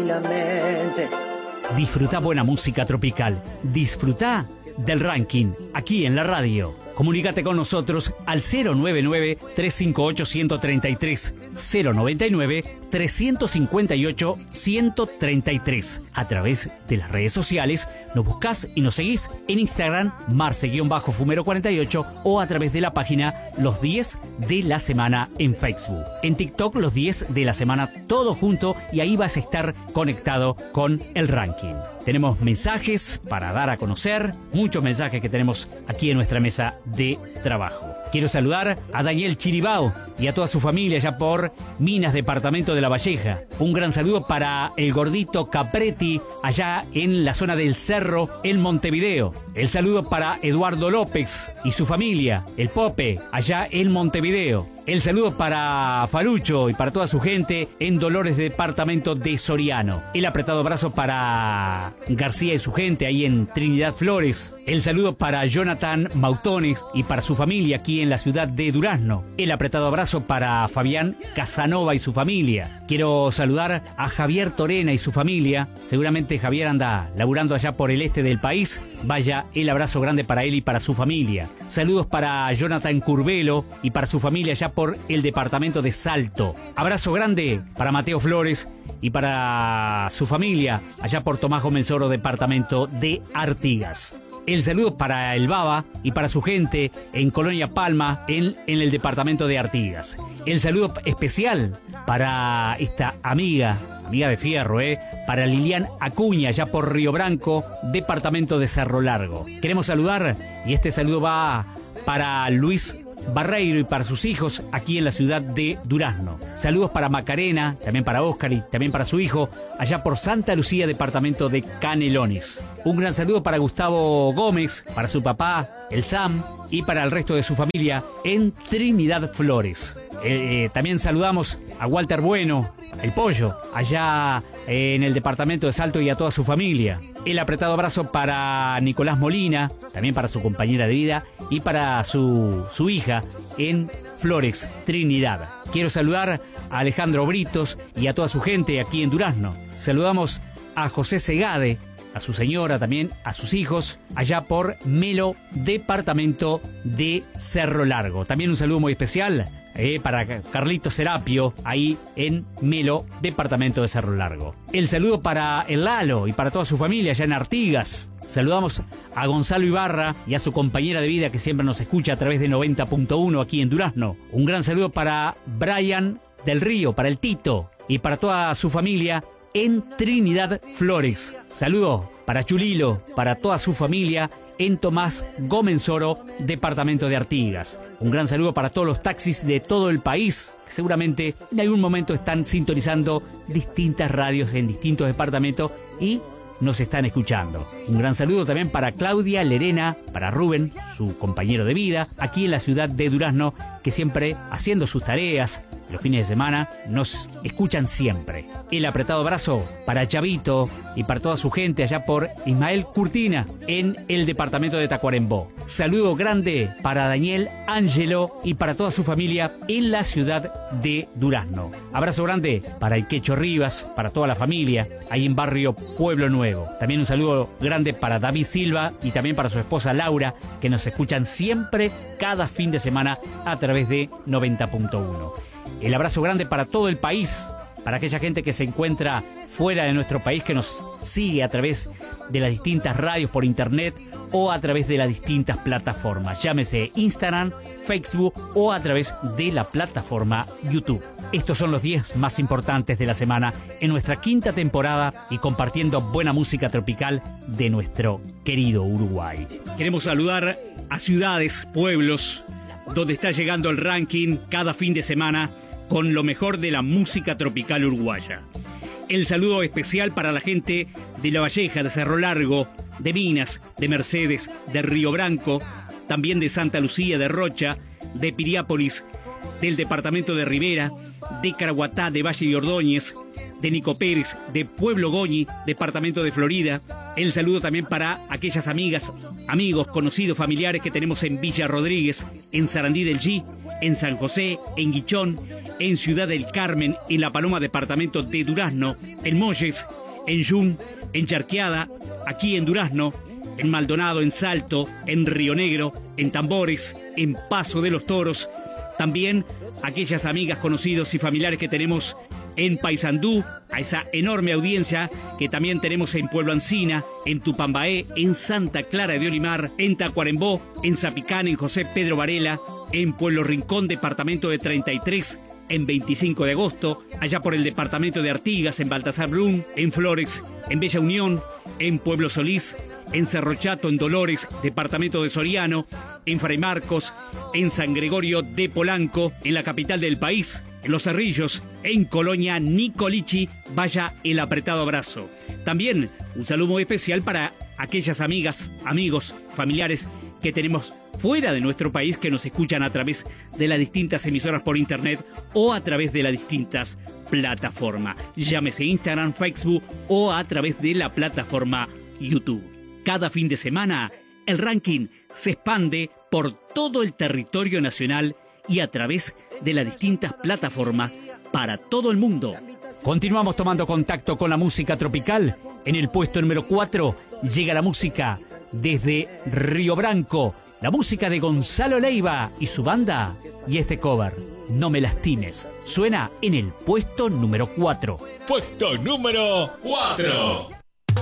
la mente. Disfruta buena música tropical. Disfruta del ranking aquí en la radio. Comunícate con nosotros al 099-358-133, 099-358-133. A través de las redes sociales nos buscás y nos seguís en Instagram, Marce-Fumero48, o a través de la página Los 10 de la Semana en Facebook. En TikTok, Los 10 de la Semana, todo junto, y ahí vas a estar conectado con el ranking. Tenemos mensajes para dar a conocer, muchos mensajes que tenemos aquí en nuestra mesa de trabajo. Quiero saludar a Daniel Chiribao y a toda su familia allá por Minas, departamento de La Valleja. Un gran saludo para el gordito Capretti allá en la zona del Cerro, en Montevideo. El saludo para Eduardo López y su familia, el Pope, allá en Montevideo. El saludo para Farucho y para toda su gente en Dolores, departamento de Soriano. El apretado abrazo para García y su gente ahí en Trinidad Flores. El saludo para Jonathan Mautones y para su familia aquí en la ciudad de Durazno. El apretado abrazo para Fabián Casanova y su familia. Quiero saludar a Javier Torena y su familia. Seguramente Javier anda laburando allá por el este del país. Vaya, el abrazo grande para él y para su familia. Saludos para Jonathan Curvelo y para su familia allá por el departamento de Salto. Abrazo grande para Mateo Flores y para su familia allá por Tomás Gómez-Oro, departamento de Artigas. El saludo para el Baba y para su gente en Colonia Palma, en el departamento de Artigas. El saludo especial para esta amiga de fierro, para Lilian Acuña, allá por Río Branco, departamento de Cerro Largo. Queremos saludar, y este saludo va para Luis Barreiro y para sus hijos aquí en la ciudad de Durazno. Saludos para Macarena, también para Óscar y también para su hijo, allá por Santa Lucía, departamento de Canelones. Un gran saludo para Gustavo Gómez, para su papá, el Sam, y para el resto de su familia en Trinidad Flores. También saludamos a Walter Bueno, el Pollo, allá en el departamento de Salto, y a toda su familia. El apretado abrazo para Nicolás Molina, también para su compañera de vida, y para su hija en Flores, Trinidad. Quiero saludar a Alejandro Britos y a toda su gente aquí en Durazno. Saludamos a José Segade, a su señora, también a sus hijos, allá por Melo, departamento de Cerro Largo. También un saludo muy especial para Carlito Serapio, ahí en Melo, departamento de Cerro Largo. El saludo para el Lalo y para toda su familia allá en Artigas. Saludamos a Gonzalo Ibarra y a su compañera de vida que siempre nos escucha a través de 90.1 aquí en Durazno. Un gran saludo para Brian del Río, para el Tito y para toda su familia en Trinidad Flores. Saludo para Chulilo, para toda su familia en Tomás Gómez-Oro, departamento de Artigas. Un gran saludo para todos los taxis de todo el país, que seguramente en algún momento están sintonizando distintas radios en distintos departamentos y nos están escuchando. Un gran saludo también para Claudia Lerena, para Rubén, su compañero de vida, aquí en la ciudad de Durazno, que siempre haciendo sus tareas los fines de semana nos escuchan siempre. El apretado abrazo para Chavito y para toda su gente allá por Ismael Curtina en el departamento de Tacuarembó. Saludo grande para Daniel Ángelo y para toda su familia en la ciudad de Durazno. Abrazo grande para el Quecho Rivas, para toda la familia ahí en barrio Pueblo Nuevo. También un saludo grande para David Silva y también para su esposa Laura, que nos escuchan siempre cada fin de semana a través de 90.1. El abrazo grande para todo el país, para aquella gente que se encuentra fuera de nuestro país, que nos sigue a través de las distintas radios por internet o a través de las distintas plataformas, llámese Instagram, Facebook o a través de la plataforma YouTube. Estos son los 10 más importantes de la semana en nuestra quinta temporada y compartiendo buena música tropical de nuestro querido Uruguay. Queremos saludar a ciudades, pueblos, donde está llegando el ranking cada fin de semana con lo mejor de la música tropical uruguaya. El saludo especial para la gente de La Valleja, de Cerro Largo, de Minas, de Mercedes, de Río Branco, también de Santa Lucía, de Rocha, de Piriápolis, del departamento de Rivera, de Caraguatá, de Valle de Ordóñez, de Nico Pérez, de Pueblo Goñi, departamento de Florida. El saludo también para aquellas amigas, amigos, conocidos, familiares que tenemos en Villa Rodríguez, en Sarandí del G, en San José, en Guichón, en Ciudad del Carmen, en La Paloma, departamento de Durazno, en Molles, en Yun, en Charqueada, aquí en Durazno, en Maldonado, en Salto, en Río Negro, en Tambores, en Paso de los Toros. También aquellas amigas, conocidos y familiares que tenemos en Paysandú, a esa enorme audiencia que también tenemos en Pueblo Ancina, en Tupambaé, en Santa Clara de Olimar, en Tacuarembó, en Zapicán, en José Pedro Varela, en Pueblo Rincón, departamento de 33, en 25 de agosto, allá por el departamento de Artigas, en Baltasar Brum, en Flores, en Bella Unión, en Pueblo Solís, en Cerro Chato, en Dolores, departamento de Soriano, en Fray Marcos, en San Gregorio de Polanco, en la capital del país, en Los Cerrillos, en Colonia Nicolichi. Vaya el apretado abrazo. También un saludo muy especial para aquellas amigas, amigos, familiares que tenemos fuera de nuestro país que nos escuchan a través de las distintas emisoras por internet o a través de las distintas plataformas. Llámese Instagram, Facebook o a través de la plataforma YouTube. Cada fin de semana, el ranking se expande por todo el territorio nacional y a través de las distintas plataformas para todo el mundo. Continuamos tomando contacto con la música tropical. En el puesto número 4 llega la música desde Río Branco, la música de Gonzalo Leiva y su banda, y este cover, No me lastimes, suena en el puesto número 4. Puesto número 4.